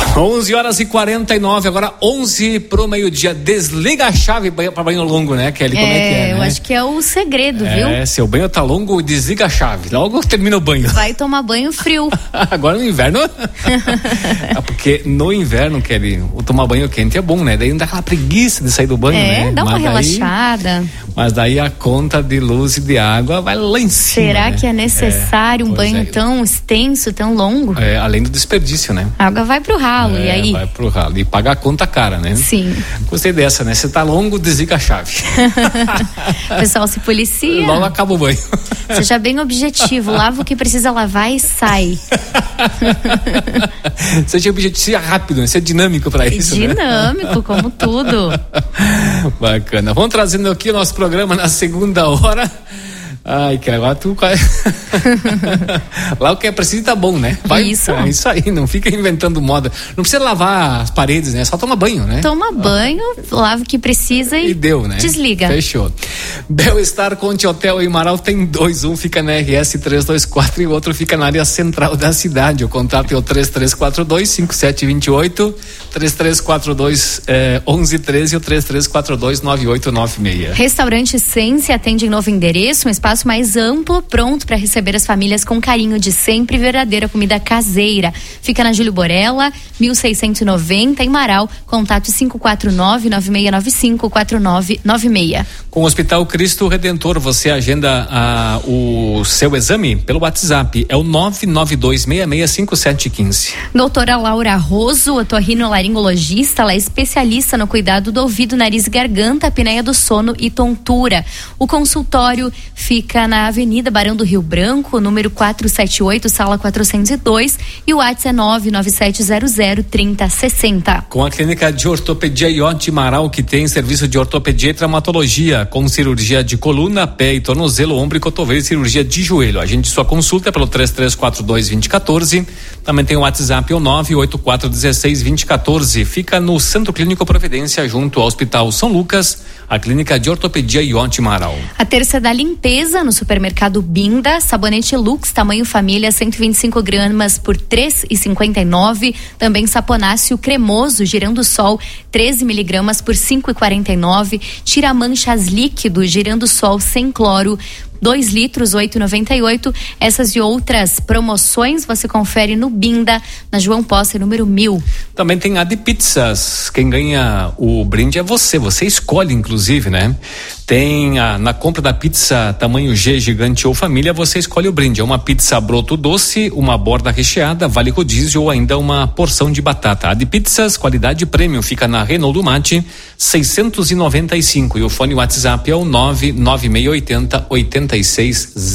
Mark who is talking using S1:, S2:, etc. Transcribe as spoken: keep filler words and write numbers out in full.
S1: onze horas e quarenta e nove, agora onze pro meio-dia. Desliga a chave para banho longo, né, Kelly? Como é, é que é?
S2: Eu
S1: né?
S2: acho que é o segredo,
S1: é,
S2: viu?
S1: É, se o banho tá longo, desliga a chave. Logo termina o banho.
S2: Vai tomar banho frio.
S1: Agora no inverno. É porque no inverno, Kelly, o tomar banho quente é bom, né? Daí não dá aquela preguiça de sair do banho,
S2: é,
S1: né?
S2: É, dá uma
S1: mas
S2: relaxada.
S1: Daí, mas daí a conta de luz e de água vai lá em cima.
S2: Será
S1: né?
S2: que é necessário
S1: é,
S2: um banho
S1: é.
S2: tão extenso, tão longo?
S1: É, além do desperdício, né?
S2: A água vai pro ralo,
S1: é,
S2: e aí?
S1: Vai pro ralo. E pagar a conta cara, né?
S2: Sim.
S1: Gostei dessa, né? Se tá longo, desliga a chave.
S2: O pessoal se policia.
S1: Logo acaba o banho.
S2: Seja bem objetivo, lava o que precisa lavar e sai.
S1: Seja objetivo, seja rápido, né? Seja dinâmico pra isso,
S2: Dinâmico,
S1: né?
S2: como tudo.
S1: Bacana. Vamos trazendo aqui o nosso programa na segunda hora. Ai, que agora tu lá o que é preciso tá bom, né? Vai,
S2: isso.
S1: É isso aí, não fica inventando moda. Não precisa lavar as paredes, né? Só toma banho, né?
S2: Toma banho, lava o que precisa e,
S1: e deu, né?
S2: Desliga.
S1: Fechou. Bel-Estar Conte Hotel em Marau tem dois, um fica na R S trezentos e vinte e quatro e o outro fica na área central da cidade. O contato é o três três quatro dois, cinco sete dois oito, três três quatro dois, onze treze e o três três quatro dois, nove oito nove seis.
S2: Restaurante Sense atende em novo endereço, um espaço mais amplo, pronto para receber as famílias com carinho de sempre, verdadeira comida caseira. Fica na Júlio Borella, mil seiscentos e noventa, em Marau. Contato cinco quatro nove, nove seis nove cinco, quatro nove nove seis.
S1: Com o Hospital Cristo Redentor, você agenda ah, o seu exame pelo WhatsApp. É o nove nove dois, seis seis cinco sete um cinco.
S2: Doutora Laura Roso, otorrinolaringologista, ela é especialista no cuidado do ouvido, nariz e garganta, apneia do sono e tontura. O consultório fica na Avenida Barão do Rio Branco, número quatrocentos e setenta e oito, sala quatrocentos e dois, e o WhatsApp é nove nove sete zero zero, trinta sessenta.
S1: Com a clínica de ortopedia Iote Marau, que tem serviço de ortopedia e traumatologia, com cirurgia de coluna, pé e tornozelo, ombro e cotovelo e cirurgia de joelho. Agende sua consulta pelo três três quatro dois, dois zero um quatro. Também tem o WhatsApp, o nove oito quatro um seis, dois zero um quatro. Fica no Centro Clínico Providência, junto ao Hospital São Lucas, a clínica de ortopedia Iote Marau.
S2: A terça é da limpeza no supermercado Binda, sabonete Lux, tamanho família, cento e vinte e cinco gramas por três reais e cinquenta e nove. Também saponáceo cremoso, girando sol, treze miligramas por cinco reais e quarenta e nove. Tira manchas líquido, girando sol sem cloro, dois litros, oito reais e noventa e oito. Essas e outras promoções você confere no Binda, na João Posse, número mil.
S1: Também tem a de pizzas. Quem ganha o brinde é você. Você escolhe, inclusive, né? Tem a, na compra da pizza tamanho G, gigante ou família, você escolhe o brinde. É uma pizza broto doce, uma borda recheada, vale rodízio ou ainda uma porção de batata. A de pizzas, qualidade premium, fica na Renault do Mate, seiscentos e noventa e cinco. E o fone WhatsApp é o nove nove seis oito zero, oito seis zero.